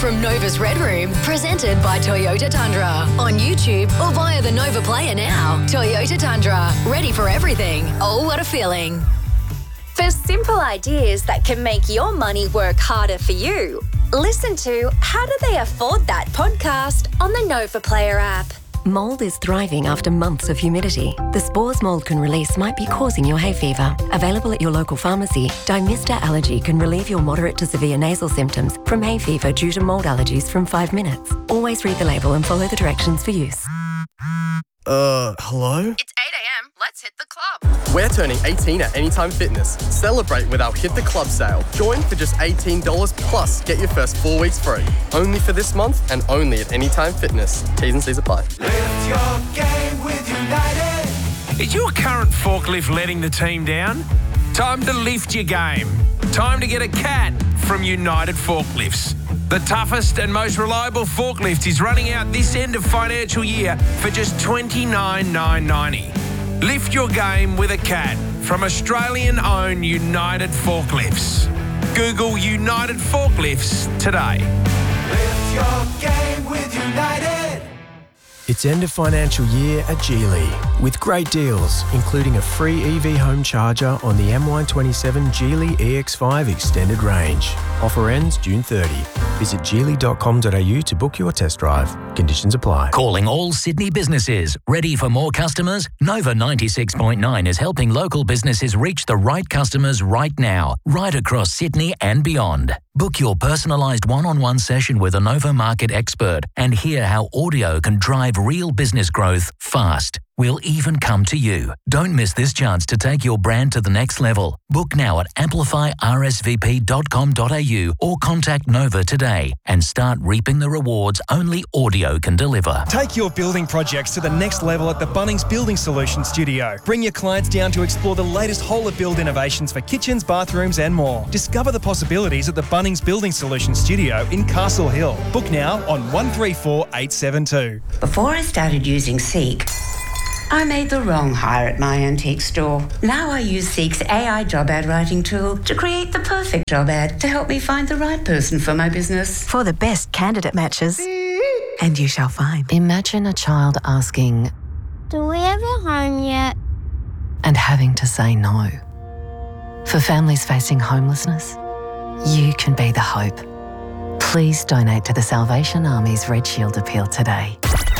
from Nova's Red Room, presented by Toyota Tundra. On YouTube or via the Nova Player now. Toyota Tundra, ready for everything. Oh, what a feeling. For simple ideas that can make your money work harder for you, listen to How Do They Afford That podcast on the Nova Player app. Mold is thriving after months of humidity. The spores mold can release might be causing your hay fever. Available at your local pharmacy, Dymista Allergy can relieve your moderate to severe nasal symptoms from hay fever due to mold allergies from 5 minutes. Always read the label and follow the directions for use. Hello? It's 8 a.m. Let's hit the club. We're turning 18 at Anytime Fitness. Celebrate with our Hit the Club sale. Join for just $18 plus get your first 4 weeks free. Only for this month and only at Anytime Fitness. T's and C's apply. Lift your game with United. Is your current forklift letting the team down? Time to lift your game. Time to get a CAT from United Forklifts. The toughest and most reliable forklift is running out this end of financial year for just $29,990. Lift your game with a CAT from Australian-owned United Forklifts. Google United Forklifts today. Lift your game with United. It's end of financial year at Geely with great deals, including a free EV home charger on the MY27 Geely EX5 extended range. Offer ends June 30. Visit geely.com.au to book your test drive. Conditions apply. Calling all Sydney businesses. Ready for more customers? Nova 96.9 is helping local businesses reach the right customers right now, right across Sydney and beyond. Book your personalised one-on-one session with a Nova Market expert and hear how audio can drive real business growth fast. We'll even come to you. Don't miss this chance to take your brand to the next level. Book now at amplifyrsvp.com.au or contact Nova today and start reaping the rewards only audio can deliver. Take your building projects to the next level at the Bunnings Building Solutions Studio. Bring your clients down to explore the latest whole-of-build innovations for kitchens, bathrooms and more. Discover the possibilities at the Bunnings Building Solutions Studio in Castle Hill. Book now on 134872. Before I started using Seek, I made the wrong hire at my antique store. Now I use Seek's AI job ad writing tool to create the perfect job ad to help me find the right person for my business. For the best candidate matches. And you shall find. Imagine a child asking, "Do we have a home yet?" and having to say no. For families facing homelessness, you can be the hope. Please donate to the Salvation Army's Red Shield appeal today.